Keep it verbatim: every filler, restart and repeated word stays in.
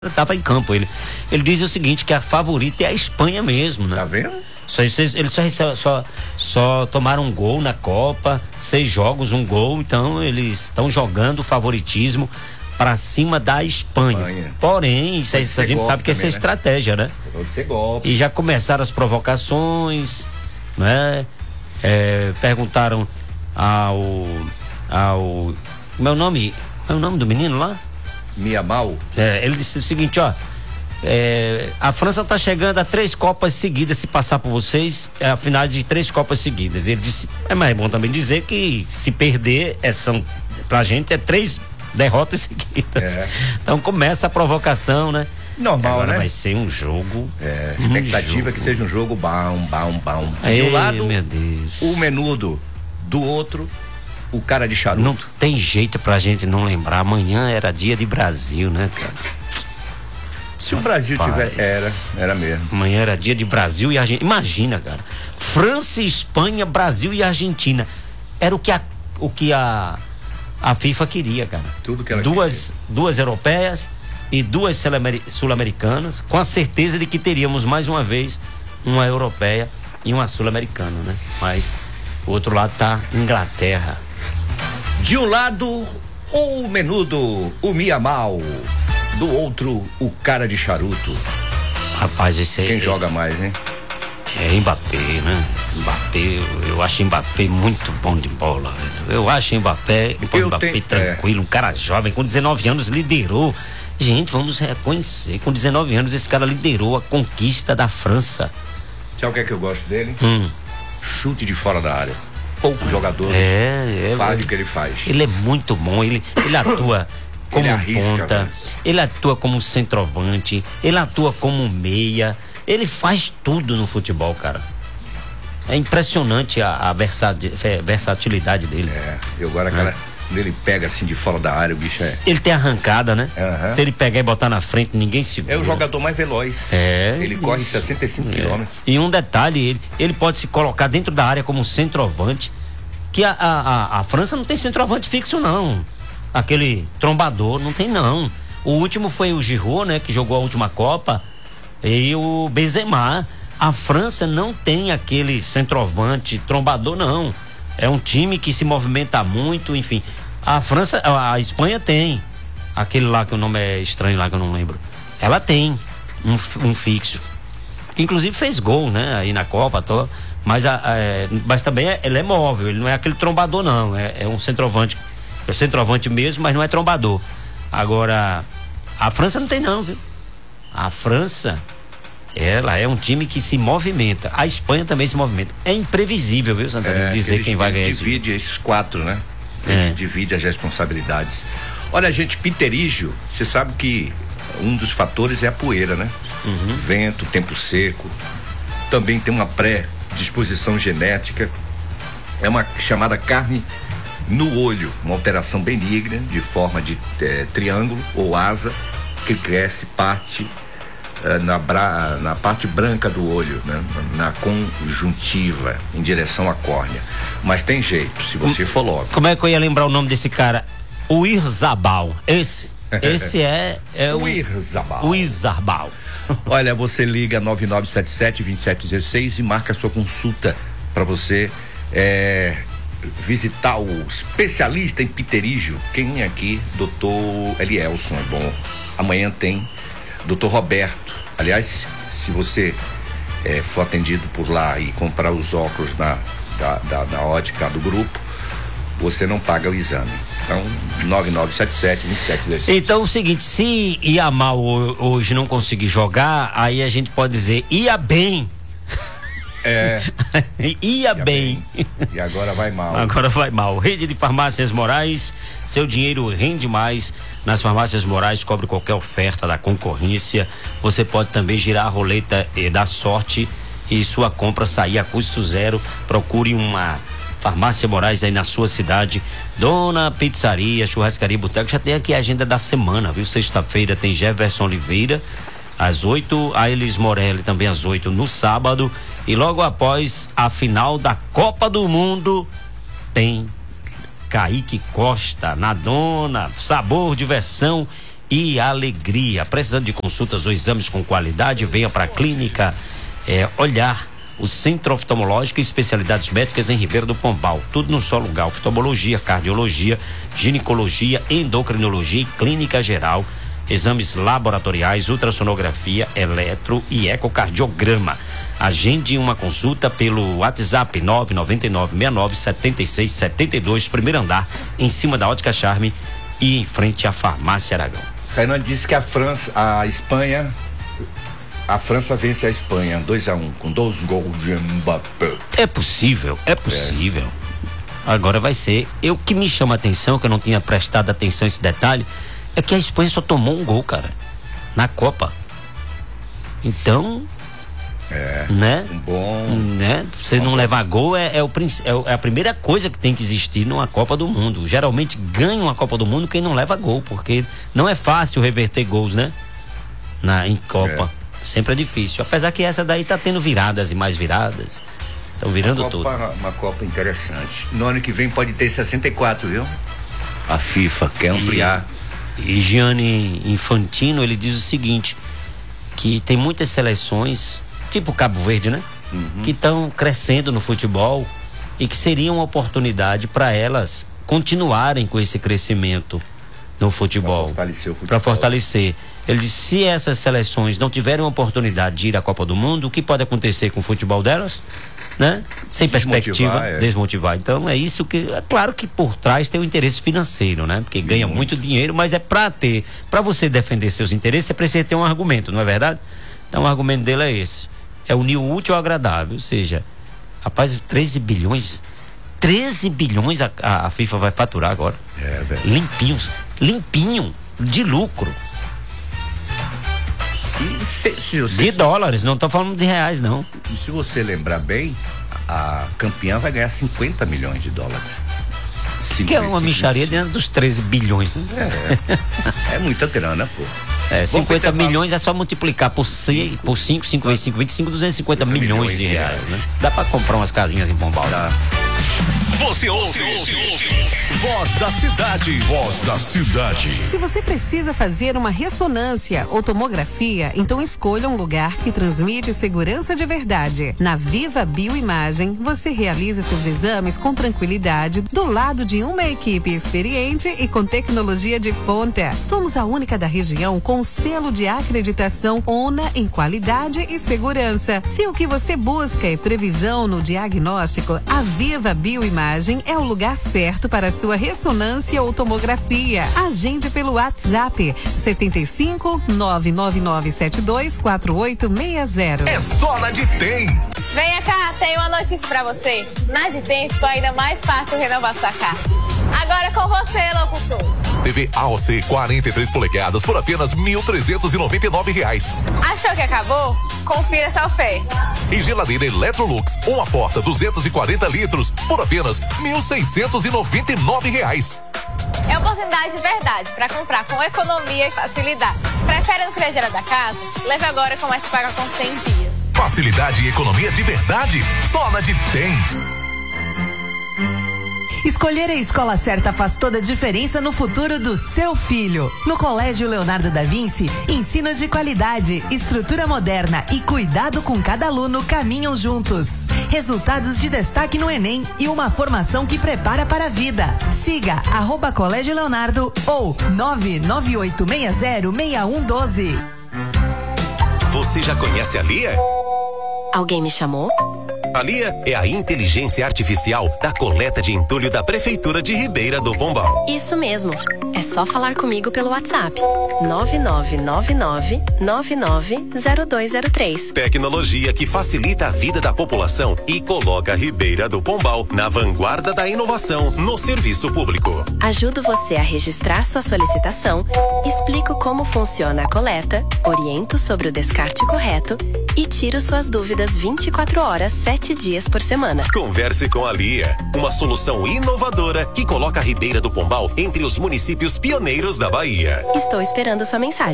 Estava em campo, ele ele diz o seguinte, que a favorita é a Espanha mesmo, né? Tá vendo? Só, eles só, só, só tomaram um gol na Copa, seis jogos, um gol, então eles estão jogando o favoritismo para cima da Espanha. Espanha. Porém, isso, a gente sabe que essa é estratégia, né? Pode ser golpe. E já começaram as provocações, né? É, perguntaram ao ao meu nome, é o nome do menino lá? Miyamal. É, ele disse o seguinte, ó, é, a França tá chegando a três Copas seguidas, se passar por vocês, é a final de três Copas seguidas. Ele disse, é mais bom também dizer que se perder, é, são, pra gente é três derrotas seguidas. É. Então começa a provocação, né? Normal, agora né? Vai ser um jogo. É, a expectativa um é que seja um jogo bom, bom, bom. De um lado, meu Deus. O menudo, do outro, o cara de charuto. Não tem jeito pra gente não lembrar. Amanhã era dia de Brasil, né, cara? Se o Brasil tiver. Era, era mesmo. Amanhã era dia de Brasil e Argentina. Imagina, cara. França, Espanha, Brasil e Argentina. Era o que a, o que a, a FIFA queria, cara. Tudo que ela duas, queria. Duas europeias e duas sul-americanas, com a certeza de que teríamos mais uma vez uma europeia e uma sul-americana, né? Mas o outro lado tá Inglaterra. De um lado, o menudo, o Miyamal. Do outro, o cara de charuto. Rapaz, esse aí. Quem é, joga mais, hein? É Mbappé, né? Mbappé, eu, eu acho Mbappé muito bom de bola, velho. Eu acho Mbappé, eu Mbappé tenho, tranquilo, é. Um cara jovem, com dezenove anos, liderou. Gente, vamos reconhecer, com dezenove anos, esse cara liderou a conquista da França. Sabe o que é que eu gosto dele? Hum. Chute de fora da área. Poucos jogadores é, é, fazem o que ele faz. Ele é muito bom, ele, ele atua como ele arrisca, ponta, velho. Ele atua como centroavante, ele atua como meia, ele faz tudo no futebol, cara. É impressionante a, a versatilidade dele. É, eu agora, é. cara, quando ele pega assim de fora da área, o bicho é... Ele tem arrancada, né? Uhum. Se ele pegar e botar na frente, ninguém segura. É o jogador mais veloz. É. Ele isso. corre sessenta e cinco quilômetros. E um detalhe, ele, ele pode se colocar dentro da área como centroavante, que a, a, a, a França não tem centroavante fixo, não. Aquele trombador, não tem, não. O último foi o Giroud, né? Que jogou a última Copa, e o Benzema. A França não tem aquele centroavante trombador, não. É um time que se movimenta muito, enfim. A França, a Espanha tem aquele lá que o nome é estranho lá que eu não lembro. Ela tem um, um fixo. Inclusive fez gol, né? Aí na Copa, tô, mas, a, a, mas também é, ele é móvel, ele não é aquele trombador, não. É, é um centroavante, é centroavante mesmo, mas não é trombador. Agora, a França não tem, não, viu? A França, ela é um time que se movimenta. A Espanha também se movimenta. É imprevisível, viu, Santana? É, dizer eles, quem vai ganhar. Divide esses quatro, né? É. Divide as responsabilidades. Olha, gente, Piterígio, você sabe que um dos fatores é a poeira, né? Uhum. Vento, tempo seco. Também tem uma pré-disposição genética. É uma chamada carne no olho, uma alteração benigna de forma de é, triângulo ou asa que cresce parte é, na, bra, na parte branca do olho, né? Na conjuntiva, em direção à córnea. Mas tem jeito, se você for logo. Como é que eu ia lembrar o nome desse cara? O Irzabal. Esse, esse é, é o, o Irzabal. O Irzabal. Olha, você liga nove nove sete sete, dois sete um seis e marca sua consulta para você é, visitar o especialista em pterígio. Quem é aqui? doutor Elielson, é bom. Amanhã tem doutor Roberto. Aliás, se você é, for atendido por lá e comprar os óculos na, da, da, da ótica do grupo, você não paga o exame. Então, nove nove sete sete, dois sete um seis. Então, é o seguinte, se ia mal hoje não conseguir jogar, aí a gente pode dizer, ia bem. É. ia, ia bem. bem. E agora vai mal. Agora vai mal. Rede de Farmácias Moraes, seu dinheiro rende mais. Nas Farmácias Moraes, cobre qualquer oferta da concorrência. Você pode também girar a roleta eh, da sorte e sua compra sair a custo zero. Procure uma Farmácia Moraes aí na sua cidade. Dona Pizzaria, Churrascaria Boteco, já tem aqui a agenda da semana, viu? Sexta-feira tem Jefferson Oliveira às oito, a Elis Morelli também às oito no sábado, e logo após a final da Copa do Mundo tem Kaique Costa na Dona, sabor, diversão e alegria. Precisando de consultas ou exames com qualidade, venha para a clínica é, Olhar, o Centro Oftalmológico e Especialidades Médicas em Ribeira do Pombal. Tudo no só lugar: oftalmologia, cardiologia, ginecologia, endocrinologia e clínica geral. Exames laboratoriais, ultrassonografia, eletro e ecocardiograma. Agende uma consulta pelo WhatsApp nove nove nove, seis nove sete seis sete dois, primeiro andar, em cima da Ótica Charme e em frente à Farmácia Aragão. Fernando disse que a França, a Espanha, a França vence a Espanha dois a um, com dois gols de Mbappé. É possível, é possível. É. Agora vai ser. Eu que me chama a atenção, que eu não tinha prestado atenção a esse detalhe, é que a Espanha só tomou um gol, cara, na Copa. Então, é, né? Um bom, né? Você não levar gol é, é, o, é a primeira coisa que tem que existir numa Copa do Mundo. Geralmente ganha uma Copa do Mundo quem não leva gol, porque não é fácil reverter gols, né? Na, em Copa. É. Sempre é difícil. Apesar que essa daí tá tendo viradas e mais viradas. Estão virando uma Copa, tudo. Uma Copa interessante. No ano que vem pode ter sessenta e quatro, viu? A FIFA quer ampliar. E... E Gianni Infantino, ele diz o seguinte, que tem muitas seleções, tipo Cabo Verde, né? Uhum. Que estão crescendo no futebol e que seria uma oportunidade para elas continuarem com esse crescimento no futebol. Para fortalecer o futebol. Para fortalecer. Ele diz, se essas seleções não tiverem uma oportunidade de ir à Copa do Mundo, o que pode acontecer com o futebol delas? Né? Sem perspectiva, é. desmotivar. Então é isso que, é claro que por trás tem o interesse financeiro, né? Porque ganha muito, muito dinheiro, mas é pra ter, pra você defender seus interesses, é preciso ter um argumento, não é verdade? Então o argumento dele é esse, é unir o útil ao agradável, ou seja, rapaz, treze bilhões, treze bilhões a, a, a FIFA vai faturar agora. É, velho. Limpinhos, limpinho, de lucro. E se, se você... De dólares, não tô falando de reais, não. E se você lembrar bem, a campeã vai ganhar cinquenta milhões de dólares. Que é uma micharia dentro dos treze bilhões. É, é muita grana, pô. É, cinquenta milhões é só multiplicar por cinco, por cinco, cinco vezes cinco, vinte e cinco, duzentos e cinquenta milhões de reais, né? Dá pra comprar umas casinhas em Pombal. Dá. Você ouve, Você ouve, ouve. Voz da cidade. Voz da cidade. Se você precisa fazer uma ressonância ou tomografia, então escolha um lugar que transmite segurança de verdade. Na Viva Bioimagem, você realiza seus exames com tranquilidade, do lado de uma equipe experiente e com tecnologia de ponta. Somos a única da região com selo de acreditação ONA em qualidade e segurança. Se o que você busca é previsão no diagnóstico, a Viva Bioimagem é o lugar certo para a sua ressonância ou tomografia. Agende pelo WhatsApp setenta e cinco, nove nove nove sete dois, quatro oito seis zero. É só na Ditem. Venha cá, tenho uma notícia pra você. Na Ditem ficou ainda mais fácil renovar sua casa. Agora com você, locutor. T V A O C quarenta e três polegadas por apenas mil trezentos e noventa e nove reais. Achou que acabou? Confira essa oferta. E geladeira Electrolux, uma porta duzentos e quarenta litros por apenas mil seiscentos e noventa e nove reais. É oportunidade de verdade para comprar com economia e facilidade. Prefere no crediário da casa? Leve agora e comece a pagar com cem dias. Facilidade e economia de verdade, só na Ditem. Escolher a escola certa faz toda a diferença no futuro do seu filho. No Colégio Leonardo da Vinci, ensino de qualidade, estrutura moderna e cuidado com cada aluno caminham juntos. Resultados de destaque no Enem e uma formação que prepara para a vida. Siga arroba Colégio Leonardo ou nove nove oito seis zero seis um um doze. Você já conhece a Lia? Alguém me chamou? A Lia é a inteligência artificial da coleta de entulho da Prefeitura de Ribeira do Pombal. Isso mesmo. É só falar comigo pelo WhatsApp. nove nove nove nove, nove nove zero dois zero três. Tecnologia que facilita a vida da população e coloca Ribeira do Pombal na vanguarda da inovação no serviço público. Ajudo você a registrar sua solicitação, explico como funciona a coleta, oriento sobre o descarte correto e tiro suas dúvidas vinte e quatro horas, sete dias por semana. Converse com a Lia, uma solução inovadora que coloca Ribeira do Pombal entre os municípios pioneiros da Bahia. Estou esperando sua mensagem.